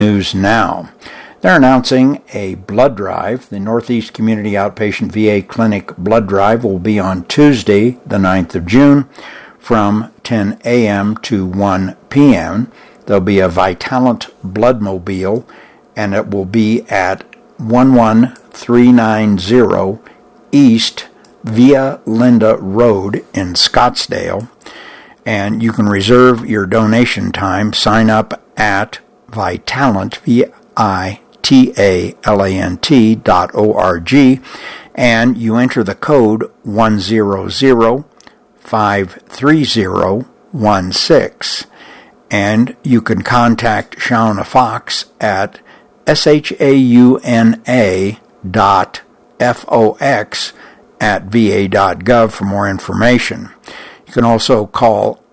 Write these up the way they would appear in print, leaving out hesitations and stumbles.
News now. They're announcing a blood drive. The Northeast Community Outpatient VA Clinic blood drive will be on Tuesday, the 9th of June, from 10 a.m. to 1 p.m. There'll be a Vitalant Bloodmobile, and it will be at 11390 East Via Linda Road in Scottsdale. And you can reserve your donation time. Sign up at Vitalant, VITALANT.org, and you enter the code 100-530-16, and you can contact Shauna Fox at shauna.fox@va.gov for more information. You can also call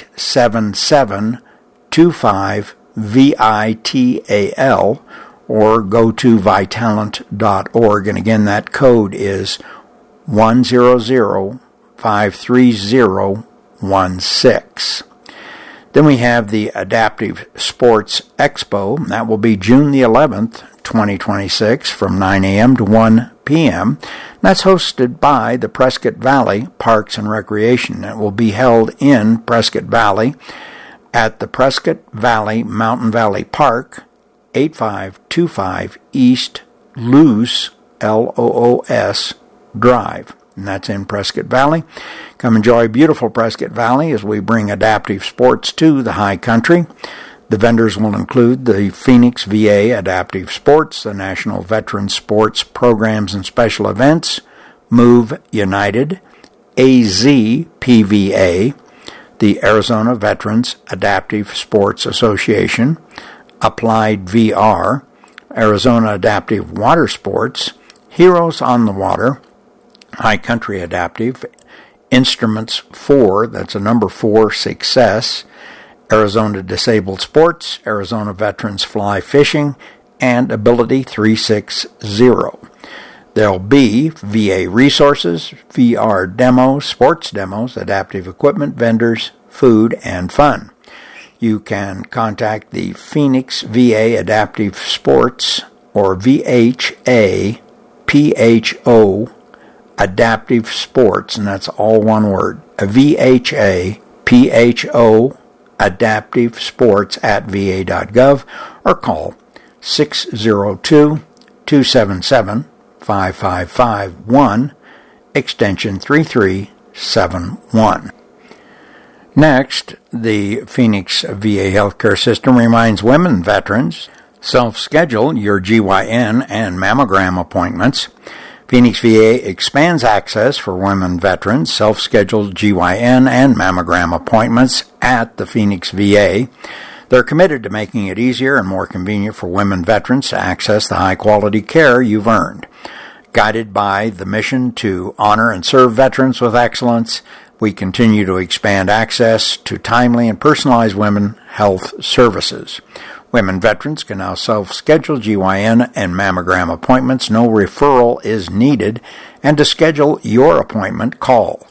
877-25-VITAL or go to Vitalant.org. And again, that code is 100-530-16. Then we have the Adaptive Sports Expo. That will be June the 11th, 2026, from 9 a.m. to 1 p.m. That's hosted by the Prescott Valley Parks and Recreation. It will be held in Prescott Valley at the Prescott Valley Mountain Valley Park, 8525 East Loos, Loos Drive. And that's in Prescott Valley. Come enjoy beautiful Prescott Valley as we bring adaptive sports to the high country. The vendors will include the Phoenix VA Adaptive Sports, the National Veteran Sports Programs and Special Events, Move United, AZPVA, the Arizona Veterans Adaptive Sports Association, Applied VR, Arizona Adaptive Water Sports, Heroes on the Water, High Country Adaptive, Instruments 4, that's a number 4, Success, Arizona Disabled Sports, Arizona Veterans Fly Fishing, and Ability 360. There'll be VA resources, VR demos, sports demos, adaptive equipment vendors, food, and fun. You can contact the Phoenix VA Adaptive Sports or VHA PHO Adaptive Sports, and that's all one word, a VHA PHO Adaptive Sports at va.gov, or call 602-277-5551, extension 3371. Next, the Phoenix VA Healthcare System reminds women veterans, self-schedule your GYN and mammogram appointments. Phoenix VA expands access for women veterans, self-scheduled GYN and mammogram appointments at the Phoenix VA. They're committed to making it easier and more convenient for women veterans to access the high-quality care you've earned. Guided by the mission to honor and serve veterans with excellence, we continue to expand access to timely and personalized women health services. Women veterans can now self-schedule GYN and mammogram appointments. No referral is needed. And to schedule your appointment, call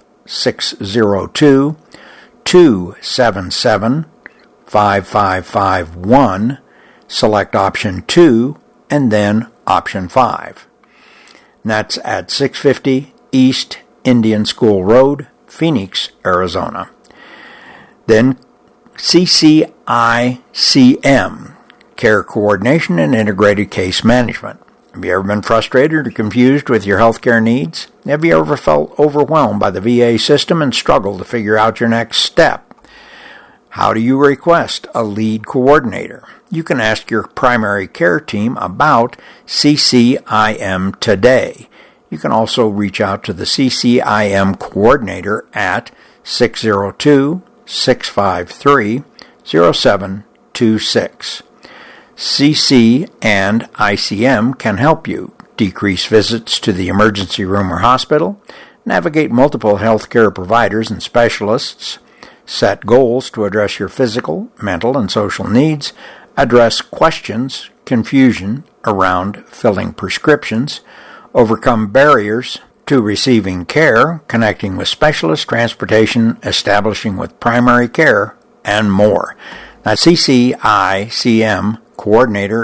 602-277-5551, select option 2, and then option 5. And that's at 650 East Indian School Road, Phoenix, Arizona. Then CCICM, Care Coordination and Integrated Case Management. Have you ever been frustrated or confused with your healthcare needs? Have you ever felt overwhelmed by the VA system and struggled to figure out your next step? How do you request a lead coordinator? You can ask your primary care team about CCIM today. You can also reach out to the CCIM coordinator at 602-653-0726. CC and ICM can help you decrease visits to the emergency room or hospital, navigate multiple healthcare providers and specialists, set goals to address your physical, mental, and social needs, address questions, confusion around filling prescriptions, overcome barriers to receiving care, connecting with specialists, transportation, establishing with primary care, and more. That's CCICM Coordinator